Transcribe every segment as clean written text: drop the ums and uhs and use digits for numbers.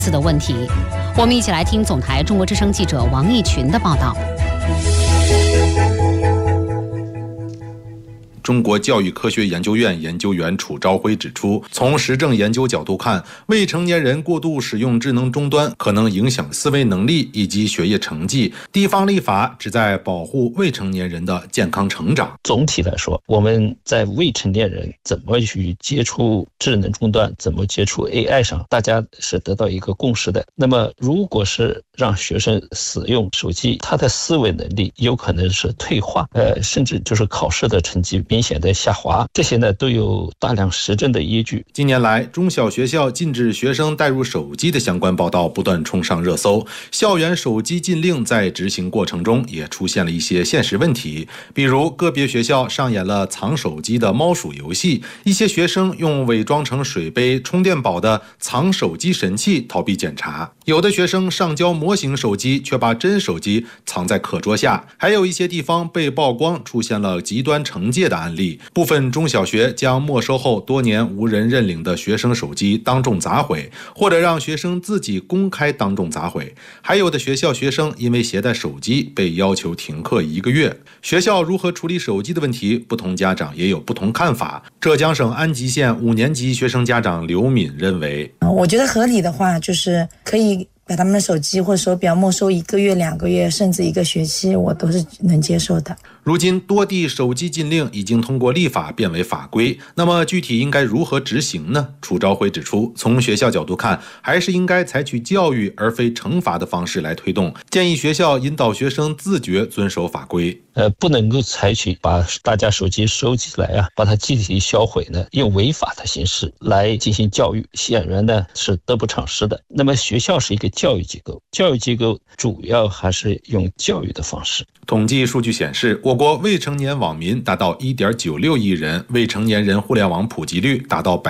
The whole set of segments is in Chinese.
的问题。我们一起来听总台中国之声记者王义群的报道。 中国教育科学研究院研究员楚朝晖指出，从实证研究角度看，未成年人过度使用智能终端可能影响思维能力以及学业成绩。地方立法旨在保护未成年人的健康成长。 总体来说，我们在未成年人怎么去接触智能终端，怎么接触 AI 上，大家是得到一个共识的。那么如果是让学生使用手机，他的思维能力有可能是退化，甚至就是考试的成绩明显的下滑，这些呢都有大量实证的依据。 近年来，中小学校禁止学生带入手机的相关报道不断冲上热搜，校园手机禁令在执行过程中也出现了一些现实问题，比如个别学校上演了藏手机的猫鼠游戏，一些学生用伪装成水杯、充电宝的藏手机神器逃避检查，有的学生上交模型手机，却把真手机藏在课桌下，还有一些地方被曝光出现了极端惩戒的案例。部分中小学将没收后多年无人认领的学生手机当众砸毁，或者让学生自己公开当众砸毁。还有的学校学生因为携带手机被要求停课1个月。学校如何处理手机的问题，不同家长也有不同看法。浙江省安吉县5年级学生家长刘敏认为， 我觉得合理的话就是可以把他们的手机或手表没收1个月、2个月，甚至1个学期，我都是能接受的。 如今多地手机禁令已经通过立法变为法规，那么具体应该如何执行呢？楚朝晖指出，从学校角度看，还是应该采取教育而非惩罚的方式来推动，建议学校引导学生自觉遵守法规。 不能够采取把大家手机收起来把它集体销毁呢，用违法的形式来进行教育，显然呢是得不偿失的。那么学校是一个教育机构，教育机构主要还是用教育的方式。 统计数据显示，我国未成年网民达到 1.96 亿人，未成年人互联网普及率达到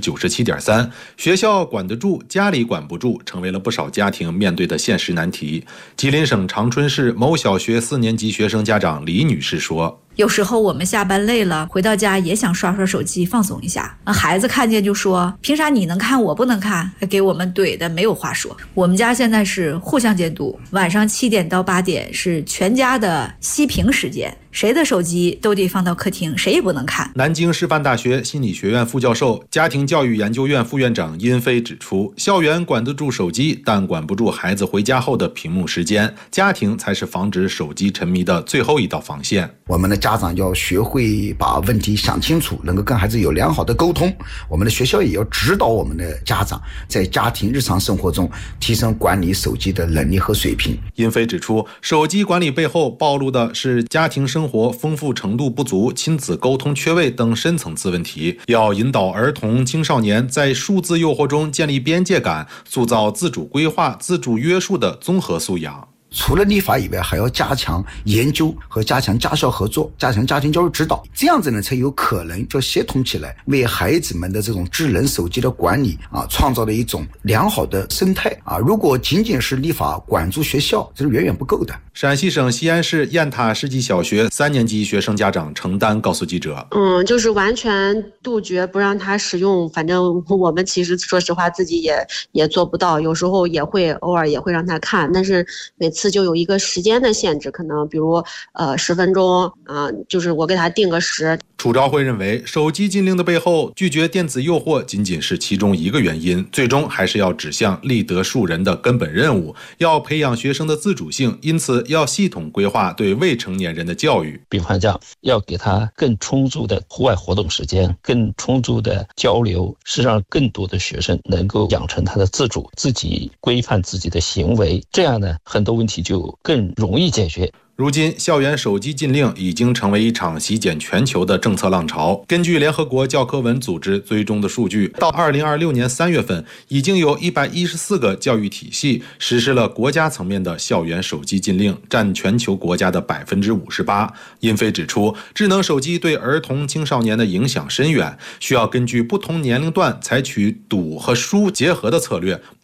97.3%。 学校管得住，家里管不住，成为了不少家庭面对的现实难题。吉林省长春市某小学4年级学生家长李女士说， 有时候我们下班累了，回到家也想刷刷手机放松一下，孩子看见就说，凭啥你能看我不能看，还给我们怼的没有话说。我们家现在是互相监督，晚上7点到8点是全家的熄屏时间，谁的手机都得放到客厅，谁也不能看。 南京师范大学心理学院副教授、家庭教育研究院副院长殷飞指出，校园管得住手机，但管不住孩子回家后的屏幕时间，家庭才是防止手机沉迷的最后一道防线。 我们的家长要学会把问题想清楚，能够跟孩子有良好的沟通。我们的学校也要指导我们的家长在家庭日常生活中提升管理手机的能力和水平。 殷飞指出，手机管理背后暴露的是家庭生活丰富程度不足、亲子沟通缺位等深层次问题，要引导儿童青少年在数字诱惑中建立边界感，塑造自主规划、自主约束的综合素养。 除了立法以外，还要加强研究和加强家校合作，加强家庭教育指导，这样子呢才有可能就协同起来，为孩子们的这种智能手机的管理创造了一种良好的生态如果仅仅是立法管住学校，这是远远不够的。 陕西省西安市雁塔世纪小学3年级学生家长程丹告诉记者， 就是完全杜绝不让他使用，反正我们其实说实话自己也做不到，有时候偶尔也会让他看，但是每次就有一个时间的限制，可能比如10分钟就是我给他定个10。 楚朝晖认为，手机禁令的背后，拒绝电子诱惑仅仅是其中一个原因，最终还是要指向立德树人的根本任务，要培养学生的自主性，因此要系统规划对未成年人的教育。 比方讲，要给他更充足的户外活动时间，更充足的交流，是让更多的学生能够养成他的自主，自己规范自己的行为，这样呢，很多问题就更容易解决。 如今，校园手机禁令已经成为一场席卷全球的政策浪潮。根据联合国教科文组织追踪的数据，到2026年3月份，已经有114个教育体系实施了国家层面的校园手机禁令，占全球国家的 58%。殷飞指出，智能手机对儿童青少年的影响深远，需要根据不同年龄段采取堵和疏结合的策略，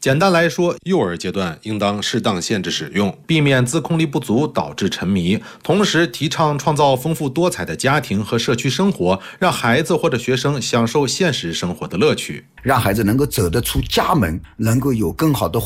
简单来说，幼儿阶段应当适当限制使用，避免自控力不足导致沉迷，同时提倡创造丰富多彩的家庭和社区生活，让孩子或者学生享受现实生活的乐趣， 让孩子能够走得出家门，能够有更好的